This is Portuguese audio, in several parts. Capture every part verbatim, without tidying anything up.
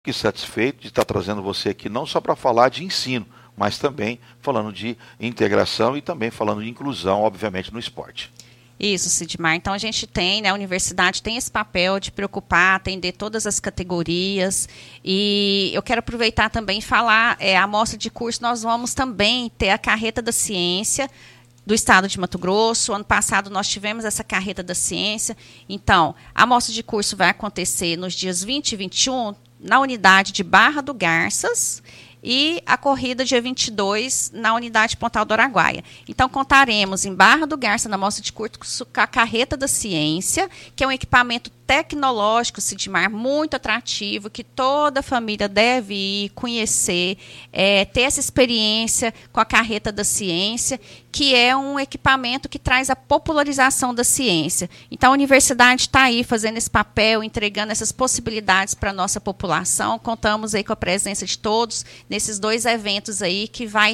que satisfeito de estar trazendo você aqui, não só para falar de ensino, mas também falando de integração e também falando de inclusão, obviamente, no esporte. Isso, Sidmar. Então, a gente tem, né, a universidade tem esse papel de preocupar, atender todas as categorias. E eu quero aproveitar também e falar, é, a amostra de curso, nós vamos também ter a Carreta da Ciência do Estado de Mato Grosso. Ano passado, nós tivemos essa Carreta da Ciência. Então, a amostra de curso vai acontecer nos dias vinte e vinte e um, na unidade de Barra do Garças, e a corrida dia vinte e dois na unidade Pontal do Araguaia. Então, contaremos em Barra do Garça, na mostra de curso, com a Carreta da Ciência, que é um equipamento tecnológico, Sidmar, muito atrativo, que toda família deve ir conhecer, é, ter essa experiência com a Carreta da Ciência, que é um equipamento que traz a popularização da ciência. Então, a universidade está aí fazendo esse papel, entregando essas possibilidades para a nossa população. Contamos aí com a presença de todos nesses dois eventos aí, que vai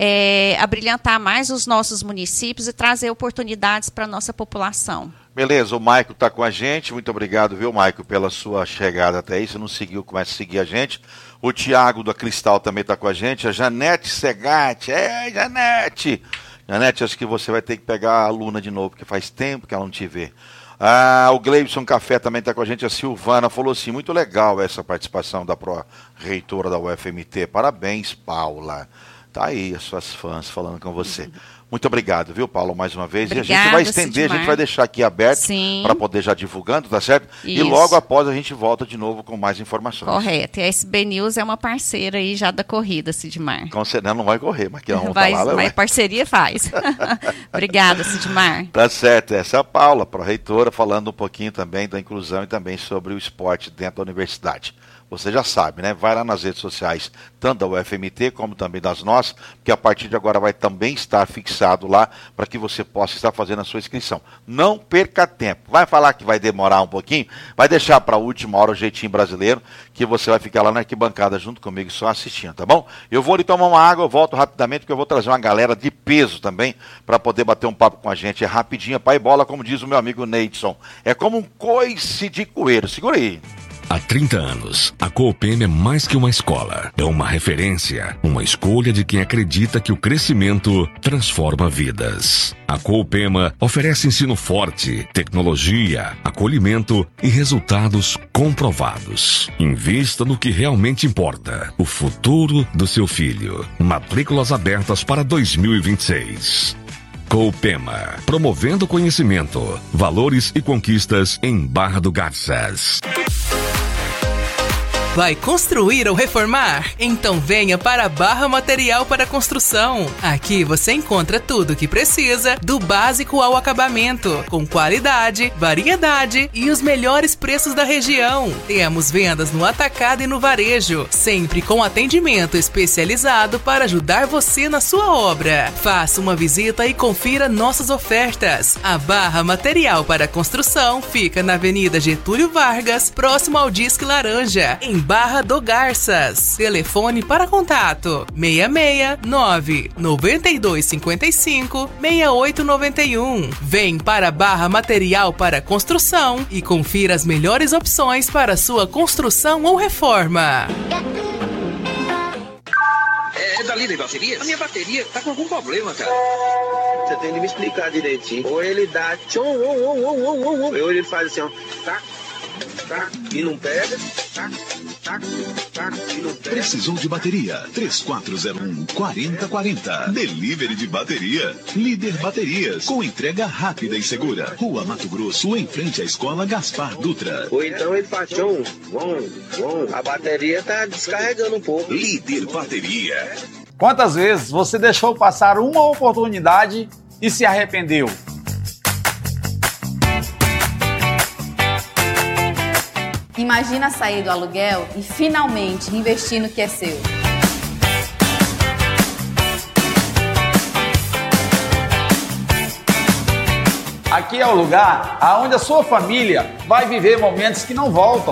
é, abrilhantar mais os nossos municípios e trazer oportunidades para a nossa população. Beleza, o Maico está com a gente. Muito obrigado, viu, Maico, pela sua chegada até aí. Se não seguiu, comece a seguir a gente. O Tiago da Cristal também está com a gente. A Janete Segatti. É, Janete! Janete, acho que você vai ter que pegar a aluna de novo, porque faz tempo que ela não te vê. Ah, o Gleibson Café também está com a gente. A Silvana falou assim, muito legal essa participação da pró-reitora da U F M T. Parabéns, Paula. Tá aí as suas fãs falando com você. Muito obrigado, viu, Paulo, mais uma vez. Obrigada, e a gente vai estender, Sidmar. A gente vai deixar aqui aberto para poder já divulgando, tá certo? Isso. E logo após a gente volta de novo com mais informações. Correto. E a S B News é uma parceira aí já da corrida, Sidmar. Com certeza não vai correr, mas que não vai, tá lá, mas vai. Parceria faz. Obrigada, Sidmar. Tá certo. Essa é a Paula, pró-reitora, falando um pouquinho também da inclusão e também sobre o esporte dentro da universidade. Você já sabe, né? Vai lá nas redes sociais, tanto da U F M T como também das nossas, que a partir de agora vai também estar fixado lá para que você possa estar fazendo a sua inscrição. Não perca tempo. Vai falar que vai demorar um pouquinho, vai deixar para a última hora o jeitinho brasileiro, que você vai ficar lá na arquibancada junto comigo só assistindo, tá bom? Eu vou ali tomar uma água, eu volto rapidamente, porque eu vou trazer uma galera de peso também para poder bater um papo com a gente. É rapidinho, pai bola, como diz o meu amigo Neidson. É como um coice de coelho. Segura aí. Há trinta anos, a Coopema é mais que uma escola. É uma referência, uma escolha de quem acredita que o crescimento transforma vidas. A Coopema oferece ensino forte, tecnologia, acolhimento e resultados comprovados. Invista no que realmente importa, o futuro do seu filho. Matrículas abertas para dois mil e vinte e seis. Coopema, promovendo conhecimento, valores e conquistas em Barra do Garças. Vai construir ou reformar? Então venha para a Barra Material para Construção. Aqui você encontra tudo o que precisa, do básico ao acabamento, com qualidade, variedade e os melhores preços da região. Temos vendas no atacado e no varejo, sempre com atendimento especializado para ajudar você na sua obra. Faça uma visita e confira nossas ofertas. A Barra Material para Construção fica na Avenida Getúlio Vargas, próximo ao Disque Laranja, em Barra do Garças. Telefone para contato seis seis nove, nove dois cinco cinco, seis oito nove um. Vem para Barra Material para Construção e confira as melhores opções para sua construção ou reforma. É, é da Líder Bateria? A minha bateria tá com algum problema, cara. Você tem que me explicar direitinho. Ou ele dá tchom, ou, ou, ou, ou, ou, ou. Ou ele faz assim, ó, tá, tá, e não pega, tá, tá, tá, e não pega. Precisou de bateria? três quatro zero um, quatro zero quatro zero. Delivery de bateria. Líder Baterias, com entrega rápida e segura. Rua Mato Grosso, em frente à Escola Gaspar Dutra. Ou então ele faz tchom, bom, bom. A bateria tá descarregando um pouco. Líder Bateria. Quantas vezes você deixou passar uma oportunidade e se arrependeu? Imagina sair do aluguel e finalmente investir no que é seu. Aqui é o lugar onde a sua família vai viver momentos que não voltam.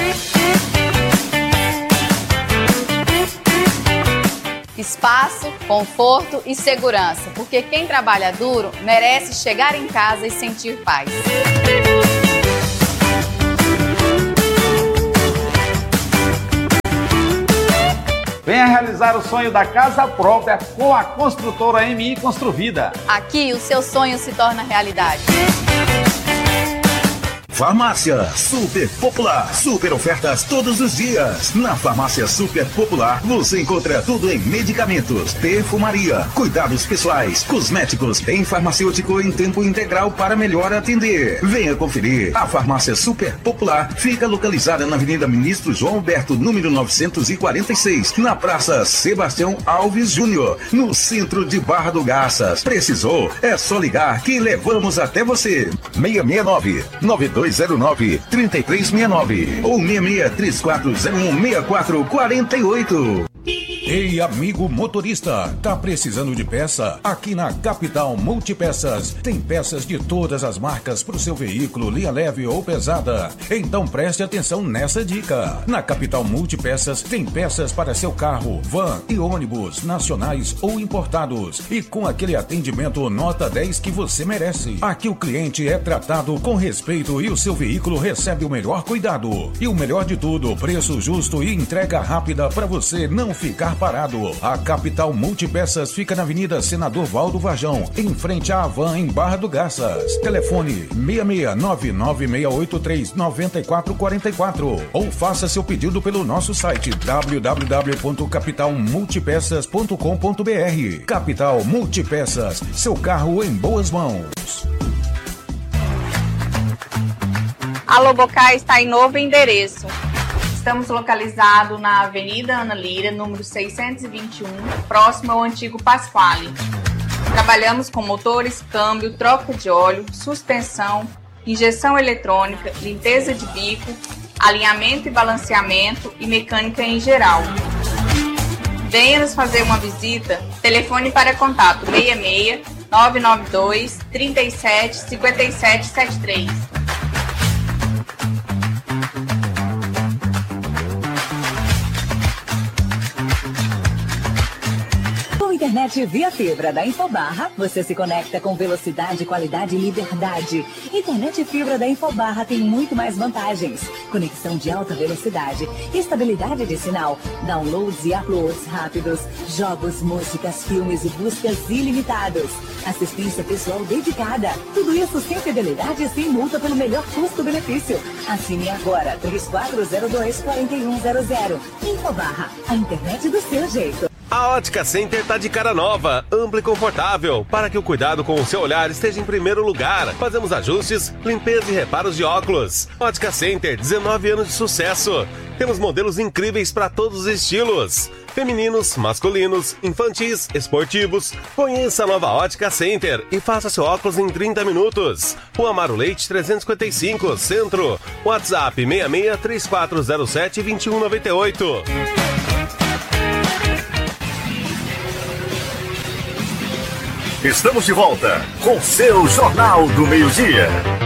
Espaço, conforto e segurança, porque quem trabalha duro merece chegar em casa e sentir paz. Venha realizar o sonho da casa própria com a construtora M I Construvida. Aqui o seu sonho se torna realidade. Farmácia Super Popular. Super ofertas todos os dias. Na Farmácia Super Popular você encontra tudo em medicamentos, perfumaria, cuidados pessoais, cosméticos, em farmacêutico em tempo integral para melhor atender. Venha conferir. A Farmácia Super Popular fica localizada na Avenida Ministro João Alberto, número novecentos e quarenta e seis, na Praça Sebastião Alves Júnior, no centro de Barra do Garças. Precisou? É só ligar que levamos até você. seis seis nove, nove dois zero nove, três três seis nove ou seis seis três quatro zero um, seis quatro quatro oito. Ei, amigo motorista, tá precisando de peça? Aqui na Capital Multipeças tem peças de todas as marcas para o seu veículo, linha leve ou pesada. Então preste atenção nessa dica. Na Capital Multipeças tem peças para seu carro, van e ônibus, nacionais ou importados. E com aquele atendimento nota dez que você merece. Aqui o cliente é tratado com respeito e o seu veículo recebe o melhor cuidado. E o melhor de tudo, preço justo e entrega rápida para você não ficar parado. A Capital Multipeças fica na Avenida Senador Valdo Varjão, em frente à Havan, em Barra do Garças. Telefone seis seis nove nove seis oito três nove quatro quatro quatro ou faça seu pedido pelo nosso site w w w ponto capital multipeças ponto com ponto b r. Capital Multipeças, seu carro em boas mãos. A Lobocá está em novo endereço. Estamos localizados na Avenida Ana Lira, número seiscentos e vinte e um, próximo ao antigo Pasquale. Trabalhamos com motores, câmbio, troca de óleo, suspensão, injeção eletrônica, limpeza de bico, alinhamento e balanceamento e mecânica em geral. Venha nos fazer uma visita. Telefone para contato seis seis nove nove dois, três sete, cinco sete sete três. Internet via fibra da Infobarra, você se conecta com velocidade, qualidade e liberdade. Internet fibra da Infobarra tem muito mais vantagens. Conexão de alta velocidade, estabilidade de sinal, downloads e uploads rápidos, jogos, músicas, filmes e buscas ilimitados. Assistência pessoal dedicada. Tudo isso sem fidelidade e sem multa pelo melhor custo-benefício. Assine agora três quatro zero dois, quatro um zero zero. Infobarra, a internet do seu jeito. A Ótica Center tá de cara nova, ampla e confortável, para que o cuidado com o seu olhar esteja em primeiro lugar. Fazemos ajustes, limpeza e reparos de óculos. Ótica Center, dezenove anos de sucesso. Temos modelos incríveis para todos os estilos. Femininos, masculinos, infantis, esportivos. Conheça a nova Ótica Center e faça seu óculos em trinta minutos. Rua Amaro Leite trezentos e cinquenta e cinco, Centro. WhatsApp seis seis três quatro zero sete dois um nove oito. Estamos de volta com seu Jornal do Meio-Dia.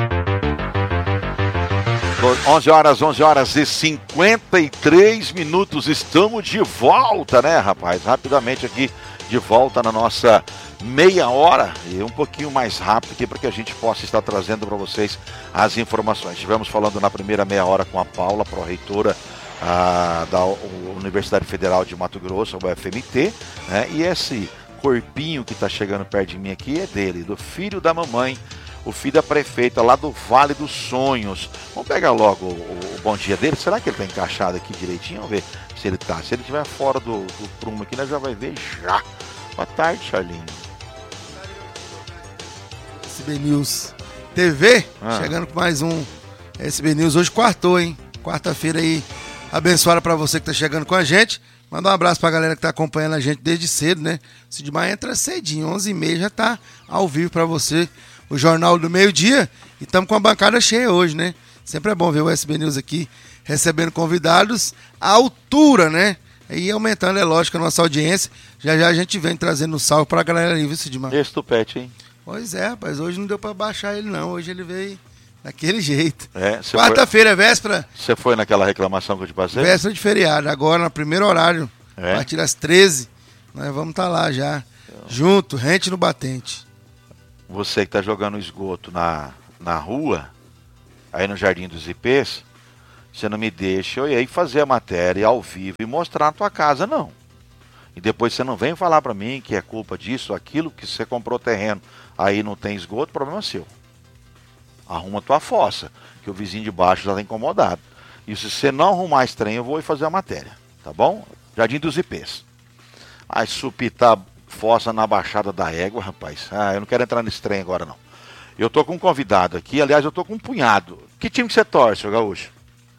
onze horas, onze horas e cinquenta e três minutos. Estamos de volta, né, rapaz? Rapidamente aqui, de volta na nossa meia hora e um pouquinho mais rápido aqui para que a gente possa estar trazendo para vocês as informações. Estivemos falando na primeira meia hora com a Paula, pró-reitora ah, da Universidade Federal de Mato Grosso, a U F M T, né? E esse corpinho que está chegando perto de mim aqui é dele, do filho da mamãe, o filho da prefeita lá do Vale dos Sonhos. Vamos pegar logo o, o, o bom dia dele. Será que ele está encaixado aqui direitinho? Vamos ver se ele está. Se ele estiver fora do, do prumo aqui, nós já vai ver já. Boa tarde, Charlinho. S B News T V, ah. chegando com mais um S B News. Hoje quartou, hein? Quarta-feira aí, abençoada para você que está chegando com a gente. Manda um abraço pra galera que tá acompanhando a gente desde cedo, né? Sidmar entra cedinho, onze e meia já tá ao vivo pra você, o Jornal do Meio-Dia. E estamos com a bancada cheia hoje, né? Sempre é bom ver o S B News aqui recebendo convidados à altura, né? E aumentando, é lógico, a nossa audiência. Já já a gente vem trazendo um salve pra galera ali, viu, Sidmar? Esse tupete, hein? Pois é, rapaz, hoje não deu pra baixar ele não, hoje ele veio daquele jeito. É, quarta-feira, é véspera. Você foi naquela reclamação que eu te passei? Véspera de feriado, agora no primeiro horário, é? A partir das treze, nós vamos estar tá lá já, então, junto, rente no batente. Você que tá jogando esgoto na, na rua, aí no Jardim dos Ipês, você não me deixa eu ir aí fazer a matéria ao vivo e mostrar na tua casa, não. E depois você não vem falar para mim que é culpa disso, aquilo, que você comprou terreno, aí não tem esgoto, problema seu. Arruma tua fossa, que o vizinho de baixo já está incomodado. E se você não arrumar esse trem, eu vou fazer a matéria, tá bom? Jardim dos Ipês. Aí supitar fossa na Baixada da Égua, rapaz. Ah, eu não quero entrar nesse trem agora, não. Eu tô com um convidado aqui, aliás, eu tô com um punhado. Que time que você torce, seu Gaúcho?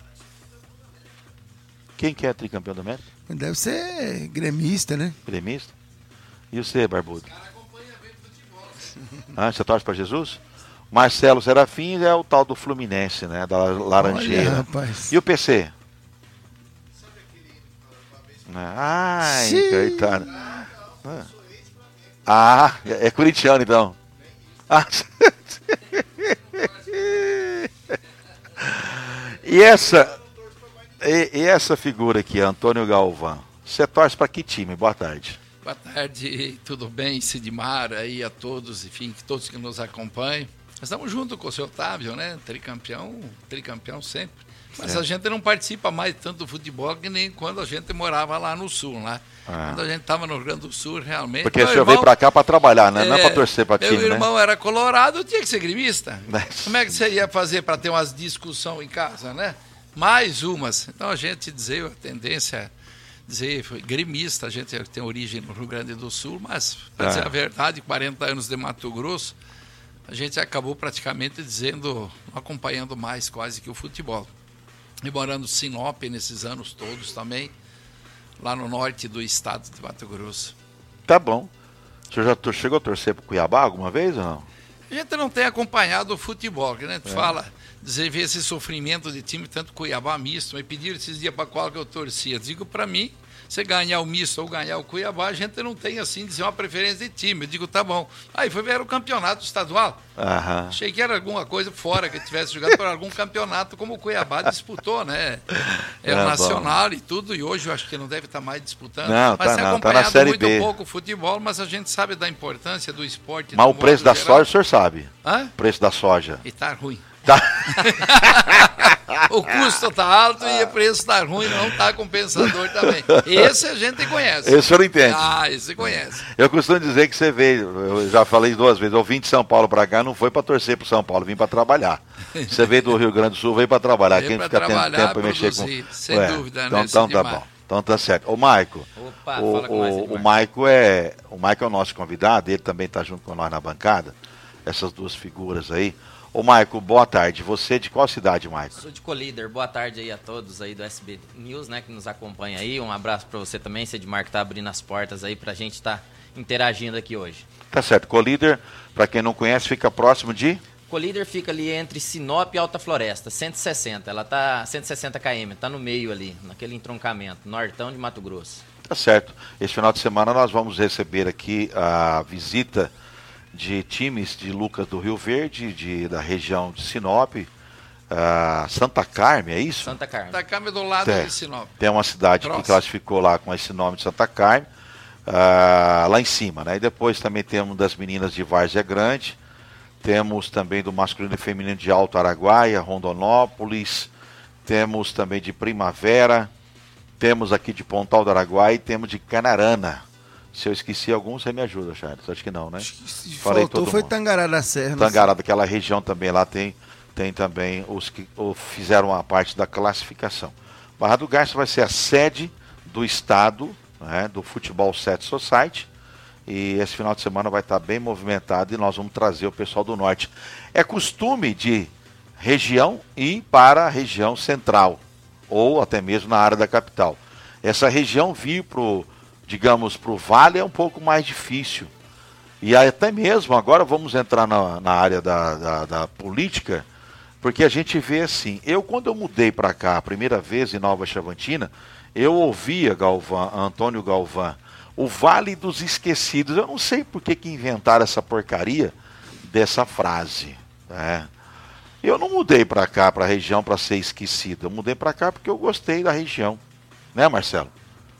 Quem que é tricampeão do América? Deve ser gremista, né? Gremista? E você, Barbudo? Ah, você torce para Jesus? Marcelo Serafim é o tal do Fluminense, né? Da Laranjeira. Olha, rapaz. E o P C? Ai, Sim. coitado. Ah, é corintiano então. Ah. E essa e, e essa figura aqui, Antônio Galvão, você torce para que time? Boa tarde. Boa tarde, tudo bem, Sidmar, aí a todos, enfim, todos que nos acompanham. Nós estamos junto com o seu Otávio, né? Tricampeão, tricampeão sempre. Mas é. a gente não participa mais tanto do futebol que nem quando a gente morava lá no sul, né? Ah. Quando a gente estava no Rio Grande do Sul, realmente... Porque o senhor veio para cá para trabalhar, né? É, não é para torcer para time, né? Meu irmão era colorado, eu tinha que ser gremista. Como é que você ia fazer para ter umas discussões em casa, né? Mais umas. Então a gente dizer, a tendência é dizer, foi gremista, a gente tem origem no Rio Grande do Sul, mas, para ah. dizer a verdade, quarenta anos de Mato Grosso, a gente acabou praticamente dizendo, acompanhando mais quase que o futebol. E morando em Sinop nesses anos todos também, lá no norte do estado de Mato Grosso. Tá bom. O senhor já chegou a torcer para o Cuiabá alguma vez ou não? A gente não tem acompanhado o futebol, que a gente é. fala, dizer, ver esse sofrimento de time, tanto Cuiabá misto, mas pediram esses dias para qual que eu torcia. Digo, para mim, você ganhar o misto ou ganhar o Cuiabá, a gente não tem, assim, dizer uma preferência de time. Eu digo, tá bom. Aí foi ver o campeonato estadual. Aham. Achei que era alguma coisa fora, que tivesse jogado por algum campeonato, como o Cuiabá disputou, né? É o nacional e tudo, e hoje eu acho que não deve estar mais disputando. Não, mas tá tem não, acompanhado tá na Série muito B. pouco o futebol, mas a gente sabe da importância do esporte. Mas o preço da geral. soja, o senhor sabe? Hã? O preço da soja. E tá ruim. Tá. O custo tá alto e o preço tá ruim, não tá compensador também. Esse a gente conhece. Esse o senhor entende. Ah, esse conhece. Eu costumo dizer que você veio, eu já falei duas vezes, eu vim de São Paulo para cá, não foi para torcer pro São Paulo, vim para trabalhar. Você veio do Rio Grande do Sul, veio para trabalhar. Veio Quem pra fica tendo tempo para mexer com... sem Ué, dúvida, então, né? Então tá bom. Então tá certo. Ô, Maico, Opa, o, fala com nós, o, o Maico é, o Maico é o nosso convidado, ele também tá junto com nós na bancada, essas duas figuras aí. Ô, Maico, boa tarde. Você é de qual cidade, Maico? Sou de Colíder. Boa tarde aí a todos aí do S B News, né, que nos acompanha aí. Um abraço para você também, Cedmar, que tá abrindo as portas aí pra gente estar tá interagindo aqui hoje. Tá certo. Colíder, para quem não conhece, fica próximo de... Colíder fica ali entre Sinop e Alta Floresta, cento e sessenta. Ela tá cento e sessenta quilômetros, tá no meio ali, naquele entroncamento, nortão de Mato Grosso. Tá certo. Esse final de semana nós vamos receber aqui a visita de times de Lucas do Rio Verde, de, da região de Sinop, uh, Santa Carme, é isso? Santa Carme. Santa Carme do lado é, de Sinop. Tem uma cidade Próximo. que classificou lá com esse nome de Santa Carme, uh, lá em cima, né? E depois também temos das meninas de Várzea Grande, temos também do masculino e feminino de Alto Araguaia, Rondonópolis, temos também de Primavera, temos aqui de Pontal do Araguaia e temos de Canarana. Se eu esqueci algum, você me ajuda, Charles. Acho que não, né? Falei faltou todo foi mundo. Tangará da Serra. Tangará, daquela região também, lá tem, tem também os que ou, fizeram a parte da classificação. Barra do Garça vai ser a sede do estado, né, do Futebol Set Society, e esse final de semana vai estar bem movimentado e nós vamos trazer o pessoal do norte. É costume de região ir para a região central, ou até mesmo na área da capital. Essa região vir para o digamos, para o Vale é um pouco mais difícil. E até mesmo, agora vamos entrar na, na área da, da, da política, porque a gente vê assim, eu quando eu mudei para cá a primeira vez em Nova Chavantina, eu ouvia Galvão, Antônio Galvão, o Vale dos Esquecidos. Eu não sei por que, que inventaram essa porcaria dessa frase. Né? Eu não mudei para cá, para a região, para ser esquecido. Eu mudei para cá porque eu gostei da região. Né, Marcelo?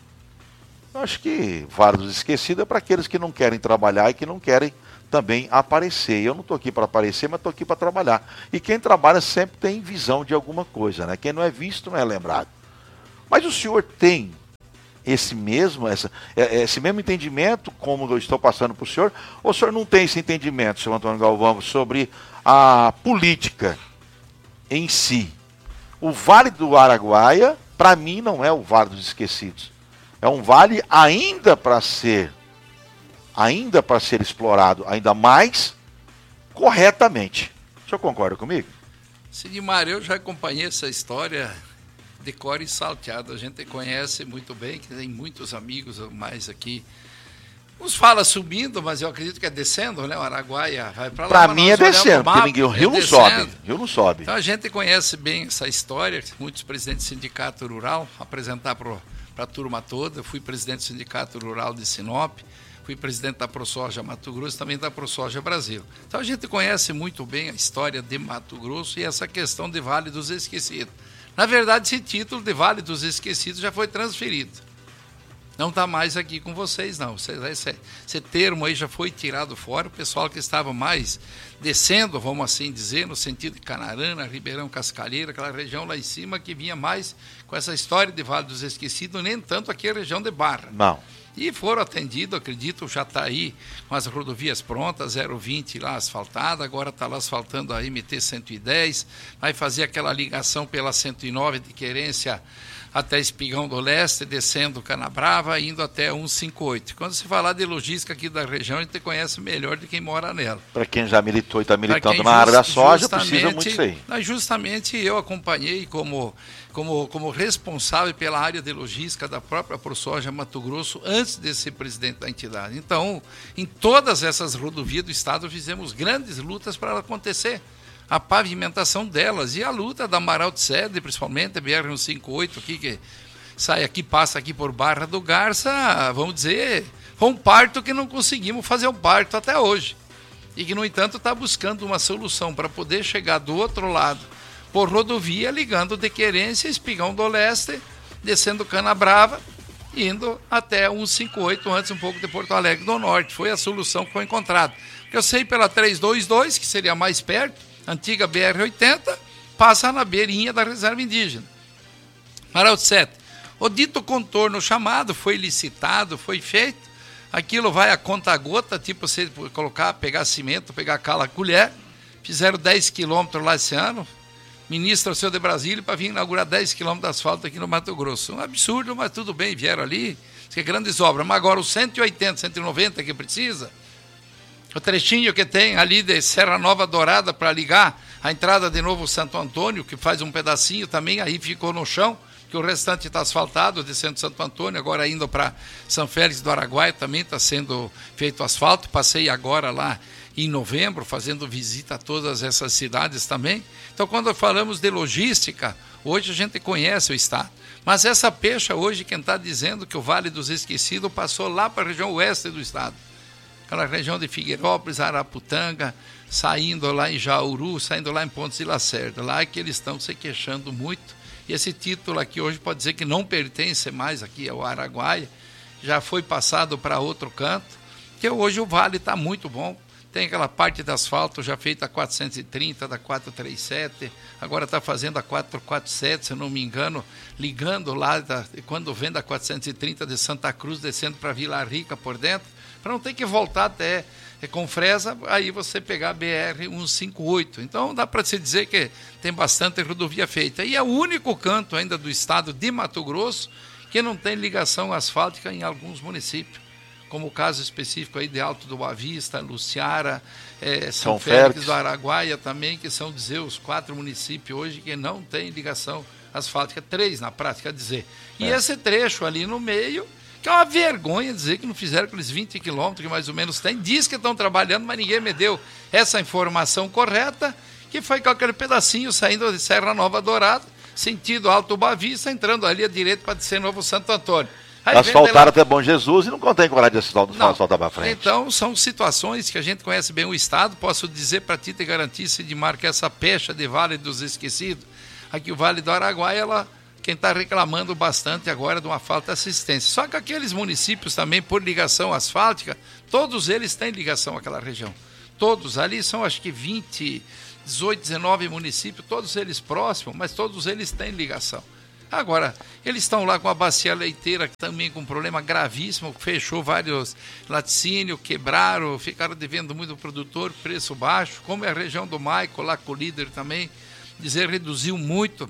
Eu acho que Vale dos Esquecidos é para aqueles que não querem trabalhar e que não querem também aparecer. Eu não estou aqui para aparecer, mas estou aqui para trabalhar. E quem trabalha sempre tem visão de alguma coisa, né? Quem não é visto não é lembrado. Mas o senhor tem esse mesmo, essa, esse mesmo entendimento como eu estou passando para o senhor, ou o senhor não tem esse entendimento, senhor Antônio Galvão, sobre a política em si? O Vale do Araguaia, para mim, não é o Vale dos Esquecidos. É um vale ainda para ser, ainda para ser explorado ainda mais corretamente. O senhor concorda comigo? Sidmar, eu já acompanhei essa história de cor e salteado. A gente conhece muito bem, que tem muitos amigos mais aqui. Uns fala subindo, mas eu acredito que é descendo, né? O Araguaia vai para lá. Para mim é descendo, porque ninguém, o rio é não sobe. O rio não sobe. Então a gente conhece bem essa história. Muitos presidentes do Sindicato Rural, apresentar para a turma toda. Eu fui presidente do Sindicato Rural de Sinop, fui presidente da ProSoja Mato Grosso, também da ProSoja Brasil. Então a gente conhece muito bem a história de Mato Grosso e essa questão de Vale dos Esquecidos. Na verdade, esse título de Vale dos Esquecidos já foi transferido. Não está mais aqui com vocês, não. Esse, esse termo aí já foi tirado fora. O pessoal que estava mais descendo, vamos assim dizer, no sentido de Canarana, Ribeirão Cascalheira, aquela região lá em cima que vinha mais com essa história de Vale dos Esquecidos, nem tanto aqui a região de Barra. Não. E foram atendidos, acredito, já está aí com as rodovias prontas, zero vinte lá asfaltada, agora está lá asfaltando a M T cento e dez, vai fazer aquela ligação pela cento e nove de Querência até Espigão do Leste, descendo Canabrava, indo até cento e cinquenta e oito. Quando se falar de logística aqui da região, a gente conhece melhor de quem mora nela. Para quem já militou e está militando na área da soja, precisa muito disso aí. Justamente eu acompanhei como, como, como responsável pela área de logística da própria ProSoja Mato Grosso antes de ser presidente da entidade. Então, em todas essas rodovias do estado, fizemos grandes lutas para ela acontecer. A pavimentação delas e a luta da Amaral de Sede, principalmente a B R cento e cinquenta e oito aqui, que sai aqui, passa aqui por Barra do Garça, vamos dizer, foi um parto que não conseguimos fazer um parto até hoje. E que, no entanto, está buscando uma solução para poder chegar do outro lado por rodovia, ligando de Querência, Espigão do Leste, descendo Canabrava, indo até cento e cinquenta e oito, antes um pouco de Porto Alegre do Norte. Foi a solução que foi encontrada. Eu sei pela trezentos e vinte e dois, que seria mais perto, antiga B R oitenta, passa na beirinha da reserva indígena. Amaral de Sete. O dito contorno chamado foi licitado, foi feito. Aquilo vai a conta-gota, tipo você colocar, pegar cimento, pegar cala, colher. Fizeram dez quilômetros lá esse ano. Ministro seu de Brasília para vir inaugurar dez quilômetros de asfalto aqui no Mato Grosso. Um absurdo, mas tudo bem, vieram ali. Que grandes obras. Mas agora os cento e oitenta, cento e noventa que precisa, o trechinho que tem ali de Serra Nova Dourada para ligar a entrada de Novo Santo Antônio, que faz um pedacinho também, aí ficou no chão, que o restante está asfaltado, descendo Santo Antônio, agora indo para São Félix do Araguaia também está sendo feito asfalto. Passei agora lá em novembro, fazendo visita a todas essas cidades também. Então, quando falamos de logística, hoje a gente conhece o estado. Mas essa pecha hoje, quem está dizendo que o Vale dos Esquecidos passou lá para a região oeste do estado. Aquela região de Figueirópolis, Araputanga, saindo lá em Jauru, saindo lá em Pontes de Lacerda. Lá é que eles estão se queixando muito. E esse título aqui hoje pode dizer que não pertence mais aqui ao Araguaia, já foi passado para outro canto, que hoje o vale está muito bom. Tem aquela parte de asfalto já feita a quatrocentos e trinta, da quatrocentos e trinta e sete, agora está fazendo a quatrocentos e quarenta e sete, se eu não me engano, ligando lá, da, quando vem da quatrocentos e trinta de Santa Cruz, descendo para Vila Rica por dentro, para não ter que voltar até Confresa, aí você pegar a B R cento e cinquenta e oito. Então dá para se dizer que tem bastante rodovia feita. E é o único canto ainda do estado de Mato Grosso que não tem ligação asfáltica em alguns municípios, como o caso específico aí de Alto do Boa Vista, Luciara, é, São, São Félix, Félix do Araguaia também, que são, dizer, os quatro municípios hoje que não tem ligação asfáltica, três na prática, dizer. E é. esse trecho ali no meio, que é uma vergonha dizer que não fizeram aqueles vinte quilômetros que mais ou menos tem. Diz que estão trabalhando, mas ninguém me deu essa informação correta, que foi com aquele pedacinho saindo de Serra Nova Dourada, sentido Alto Boa Vista, entrando ali à direita para descer Novo Santo Antônio. Aí asfaltaram até Bom Jesus e não contém coragem de asfaltar, asfaltar para frente. Então, são situações que a gente conhece bem o estado. Posso dizer para ti, te garantir, Sidmar, que essa pecha de Vale dos Esquecidos, aqui o Vale do Araguaia, ela... quem está reclamando bastante agora de uma falta de assistência. Só que aqueles municípios também, por ligação asfáltica, todos eles têm ligação àquela região. Todos, ali são acho que vinte, dezoito, dezenove municípios, todos eles próximos, mas todos eles têm ligação. Agora, eles estão lá com a bacia leiteira também com um problema gravíssimo, fechou vários laticínios, quebraram, ficaram devendo muito ao produtor, preço baixo, como é a região do Maico, lá com o líder também, dizer, reduziu muito,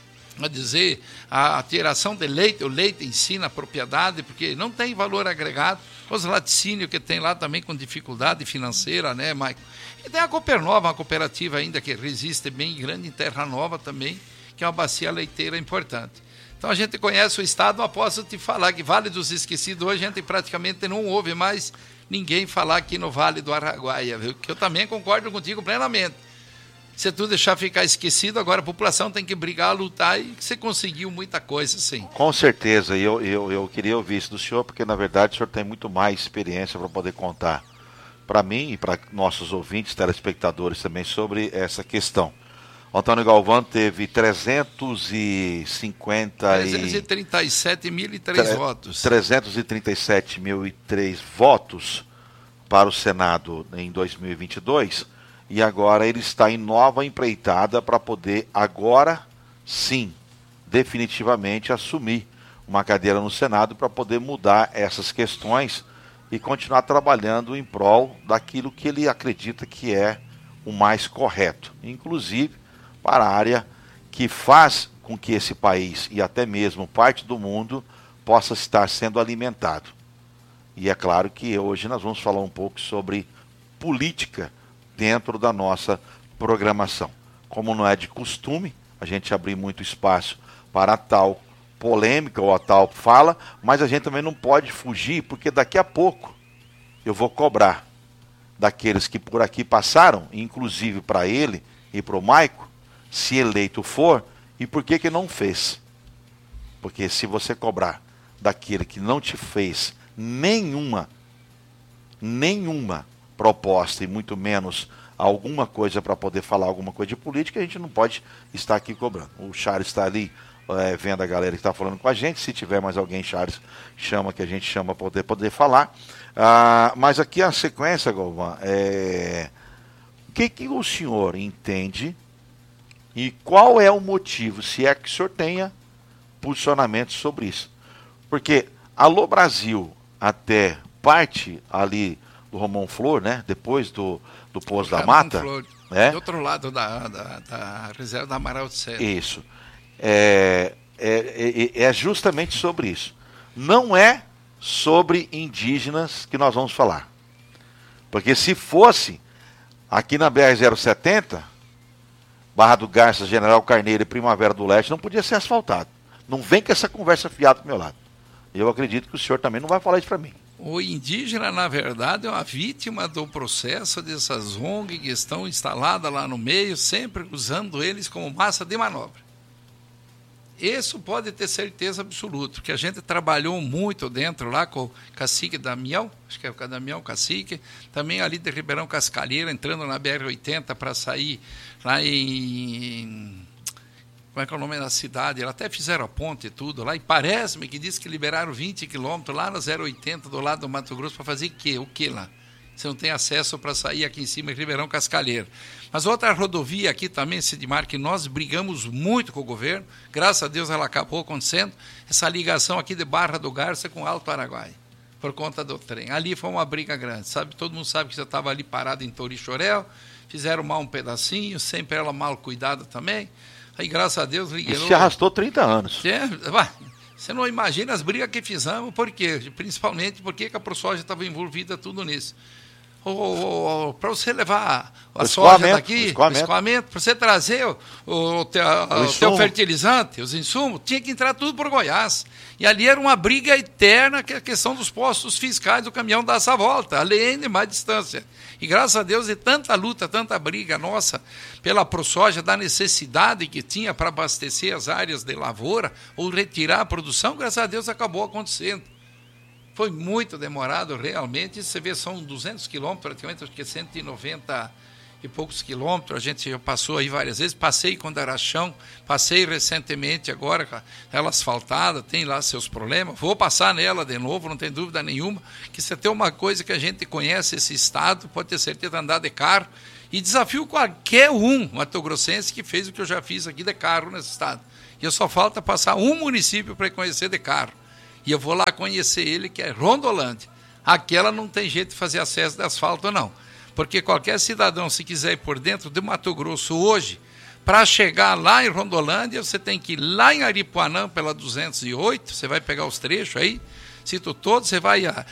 a dizer, a, a geração de leite, o leite em si na propriedade, porque não tem valor agregado, os laticínios que tem lá também com dificuldade financeira, né, Maico? E tem a Copernova, uma cooperativa ainda que resiste bem grande em Terra Nova também, que é uma bacia leiteira importante. Então a gente conhece o estado, mas posso te falar que Vale dos Esquecidos hoje a gente praticamente não ouve mais ninguém falar aqui no Vale do Araguaia, viu? Que eu também concordo contigo plenamente. Se tu deixar ficar esquecido, agora a população tem que brigar, lutar e você conseguiu muita coisa, sim. Com certeza, e eu, eu, eu queria ouvir isso do senhor, porque na verdade o senhor tem muito mais experiência para poder contar para mim e para nossos ouvintes, telespectadores também sobre essa questão. O Antônio Galvão teve trezentos e cinquenta trezentos e trinta e sete mil e três votos. trezentos e trinta e sete mil e três votos para o Senado em dois mil e vinte e dois, e agora ele está em nova empreitada para poder, agora sim, definitivamente assumir uma cadeira no Senado para poder mudar essas questões e continuar trabalhando em prol daquilo que ele acredita que é o mais correto, inclusive para a área que faz com que esse país e até mesmo parte do mundo possa estar sendo alimentado. E é claro que hoje nós vamos falar um pouco sobre política dentro da nossa programação. Como não é de costume, a gente abrir muito espaço para a tal polêmica ou a tal fala, mas a gente também não pode fugir, porque daqui a pouco eu vou cobrar daqueles que por aqui passaram, inclusive para ele e para o Maico, se eleito for, e por que que não fez? Porque se você cobrar daquele que não te fez nenhuma, nenhuma proposta, e muito menos alguma coisa para poder falar alguma coisa de política, a gente não pode estar aqui cobrando. O Charles está ali é, vendo a galera que está falando com a gente. Se tiver mais alguém, Charles, chama, que a gente chama para poder, poder falar. Ah, mas aqui a sequência, Galvão, é... o que, que o senhor entende e qual é o motivo, se é que o senhor tenha posicionamento sobre isso? Porque Alô Brasil, até parte ali do Romão Flor, né? Depois do, do Pouso da Mata. Flor, né? Do outro lado da, da, da reserva da Amaral de Serra. Isso. É, é, é, é justamente sobre isso. Não é sobre indígenas que nós vamos falar. Porque se fosse aqui na B R zero setenta, Barra do Garças, General Carneiro e Primavera do Leste, não podia ser asfaltado. Não vem com essa conversa fiada do meu lado. Eu acredito que o senhor também não vai falar isso para mim. O indígena, na verdade, é uma vítima do processo dessas O N G que estão instaladas lá no meio, sempre usando eles como massa de manobra. Isso pode ter certeza absoluta, porque a gente trabalhou muito dentro lá com o cacique Damião, acho que é o Damião Cacique, também ali de Ribeirão Cascalheira, entrando na B R oitenta para sair lá em... Como é que é o nome da cidade? Eles até fizeram a ponte e tudo lá, e parece-me que diz que liberaram vinte quilômetros lá na zero oitenta do lado do Mato Grosso para fazer o quê? O que lá? Você não tem acesso para sair aqui em cima em Ribeirão Cascalheira. Mas outra rodovia aqui também, Sidmar, que nós brigamos muito com o governo, graças a Deus ela acabou acontecendo, essa ligação aqui de Barra do Garça com Alto Araguaia, por conta do trem. Ali foi uma briga grande, sabe? Todo mundo sabe que você estava ali parado em Torixoréu, fizeram mal um pedacinho, sempre ela mal cuidada também. Aí, graças a Deus, liguei. Isso se arrastou trinta anos. É, vai, você não imagina as brigas que fizemos, por quê? Principalmente porque a ProSoja estava envolvida tudo nisso. Para você levar a o soja daqui, o escoamento, escoamento para você trazer o, o, teu, o, o teu fertilizante, os insumos, tinha que entrar tudo por Goiás. E ali era uma briga eterna, que é a questão dos postos fiscais do caminhão dar essa volta, além de mais distância. E graças a Deus, de tanta luta, tanta briga nossa pela ProSoja, da necessidade que tinha para abastecer as áreas de lavoura ou retirar a produção, graças a Deus acabou acontecendo. Foi muito demorado, realmente. Você vê, são duzentos quilômetros, praticamente, acho que é cento e noventa e poucos quilômetros. A gente já passou aí várias vezes. Passei quando era chão, passei recentemente agora, ela asfaltada, tem lá seus problemas. Vou passar nela de novo, não tem dúvida nenhuma. Que se tem uma coisa que a gente conhece esse estado, pode ter certeza de andar de carro. E desafio qualquer um matogrossense que fez o que eu já fiz aqui de carro nesse estado. E só falta passar um município para conhecer de carro. E eu vou lá conhecer ele, que é Rondolândia. Aquela não tem jeito de fazer acesso de asfalto, não. Porque qualquer cidadão, se quiser ir por dentro de Mato Grosso hoje, para chegar lá em Rondolândia, você tem que ir lá em Aripuanã, pela duzentos e oito, você vai pegar os trechos aí, cito todos, você vai a,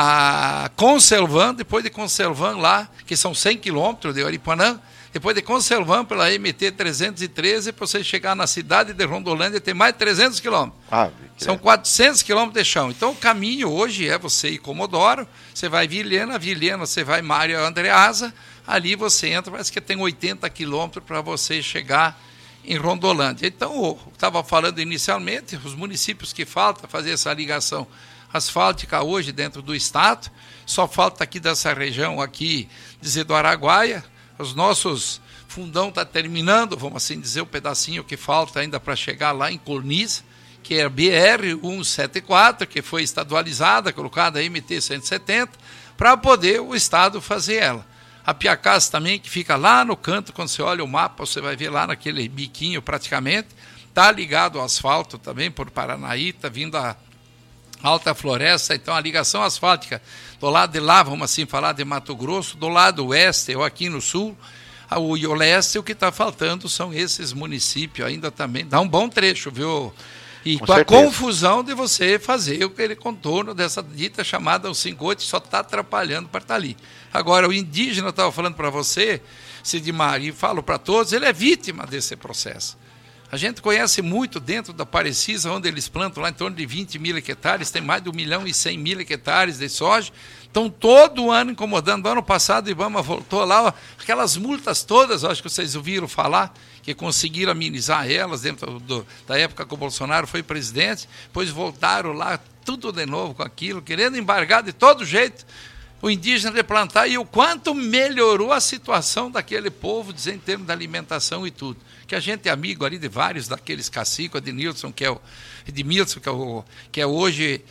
a Conselvan, depois de Conselvan lá, que são cem quilômetros de Aripuanã, depois de Conselvan pela M T trezentos e treze, para você chegar na cidade de Rondolândia, tem mais de trezentos quilômetros. Ah, são quatrocentos quilômetros de chão. Então o caminho hoje é você ir Comodoro, você vai Vilhena, Vilhena você vai Mário Andreasa, ali você entra, parece que tem oitenta quilômetros para você chegar em Rondolândia. Então, eu estava falando inicialmente, os municípios que falta fazer essa ligação asfáltica hoje dentro do estado, só falta aqui dessa região aqui, dizer do Araguaia, os nossos fundão está terminando, vamos assim dizer, o pedacinho que falta ainda para chegar lá em Corniz, que é a B R cento e setenta e quatro, que foi estadualizada, colocada a M T cento e setenta, para poder o estado fazer ela. A Piacás também, que fica lá no canto, quando você olha o mapa, você vai ver lá naquele biquinho praticamente, está ligado ao asfalto também por Paranaí, está vindo a Alta Floresta, então a ligação asfáltica do lado de lá, vamos assim falar de Mato Grosso, do lado oeste ou aqui no sul, o, e o leste, o que está faltando são esses municípios ainda também, dá um bom trecho, viu? E com, com a confusão de você fazer aquele contorno dessa dita chamada cento e cinquenta e oito, só está atrapalhando para estar ali. Agora, o indígena, eu estava falando para você, Sidmar, e falo para todos, ele é vítima desse processo. A gente conhece muito dentro da Parecisa, onde eles plantam lá em torno de vinte mil hectares, tem mais de um milhão e cem mil hectares de soja, estão todo ano incomodando. Ano passado o Ibama voltou lá, ó, aquelas multas todas, acho que vocês ouviram falar, que conseguiram amenizar elas dentro do, da época que o Bolsonaro foi presidente, depois voltaram lá tudo de novo com aquilo, querendo embargar de todo jeito o indígena de plantar, e o quanto melhorou a situação daquele povo, em termos de alimentação e tudo. Que a gente é amigo ali de vários daqueles caciques, o Ednilson, que é o Edmilson, que é, o, que é hoje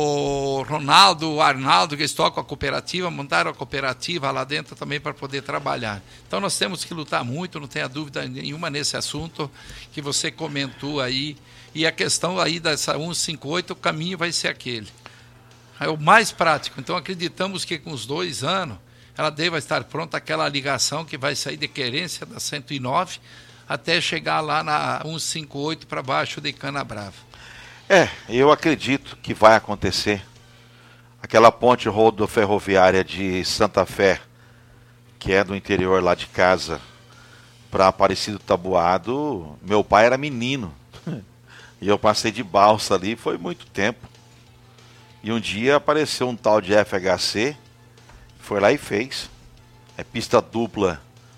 o Ronaldo, o Arnaldo, que eles tocam a cooperativa, montaram a cooperativa lá dentro também para poder trabalhar. Então nós temos que lutar muito, não tenha dúvida nenhuma nesse assunto que você comentou aí, e a questão aí dessa cento e cinquenta e oito, o caminho vai ser aquele. É o mais prático. Então acreditamos que com os dois anos ela deva estar pronta aquela ligação que vai sair de querência da cento e nove até chegar lá na cento e cinquenta e oito para baixo de Canabrava. É, eu acredito que vai acontecer. Aquela ponte rodoferroviária de Santa Fé, que é do interior lá de casa, para Aparecido Taboado, meu pai era menino. E eu passei de balsa ali, foi muito tempo. E um dia apareceu um tal de F H C, foi lá e fez. É pista dupla